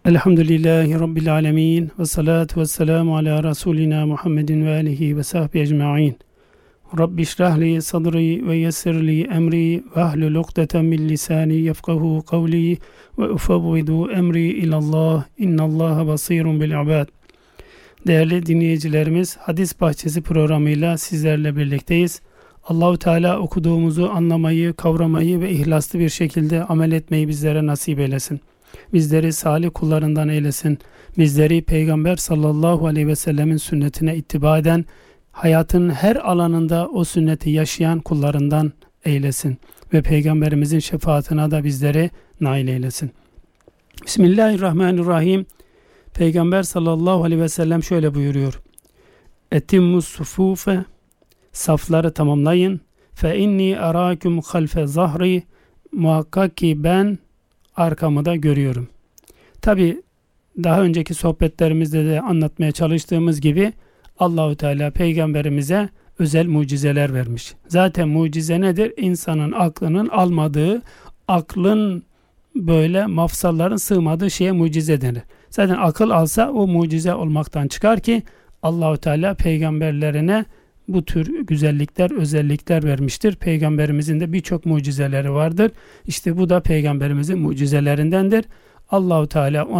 Elhamdülillahi Rabbil alemin ve salatu ve selamu ala Resulina Muhammedin ve alihi ve sahbihi ecma'in. Rabbi şrahli sadri ve yessirli emri ve ahlul ukdeten min lisani yefkahu kavli ve ufavvidu emri ilallah innallaha basirun bil ibad. Değerli dinleyicilerimiz, Hadis Bahçesi programıyla sizlerle birlikteyiz. Allahu Teala okuduğumuzu anlamayı, kavramayı ve ihlaslı bir şekilde amel etmeyi bizlere nasip eylesin. Bizleri salih kullarından eylesin. Bizleri Peygamber sallallahu aleyhi ve sellemin sünnetine ittiba eden, hayatın her alanında o sünneti yaşayan kullarından eylesin. Ve Peygamberimizin şefaatine de bizleri nail eylesin. Bismillahirrahmanirrahim. Peygamber sallallahu aleyhi ve sellem şöyle buyuruyor. Etimmus sufufe, safları tamamlayın. Fe inni arakum halfe zahri, muhakkak ki ben arkamı da görüyorum. Tabi daha önceki sohbetlerimizde de anlatmaya çalıştığımız gibi Allahu Teala peygamberimize özel mucizeler vermiş. Zaten mucize nedir? İnsanın aklının almadığı, aklın böyle mafsalların sığmadığı şeye mucize denir. Zaten akıl alsa o mucize olmaktan çıkar ki Allahu Teala peygamberlerine bu tür güzellikler, özellikler vermiştir. Peygamberimizin de birçok mucizeleri vardır. İşte bu da peygamberimizin mucizelerindendir. Allahu Teala